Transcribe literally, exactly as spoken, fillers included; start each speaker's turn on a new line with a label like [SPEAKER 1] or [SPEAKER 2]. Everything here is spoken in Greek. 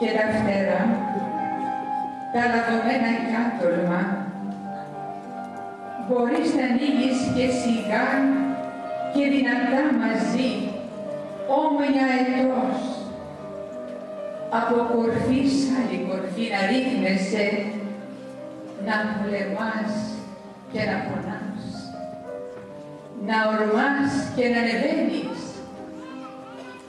[SPEAKER 1] και τα φτερά, τα λαδωμένα κάτολμα, μπορείς να ανοίγεις και σιγά και δυνατά μαζί, όμοια ετός, από κορφή σ' άλλη κορφή να ρίχνεσαι, να πολεμάς και να πονάς, να ορμάς και να ανεβαίνεις,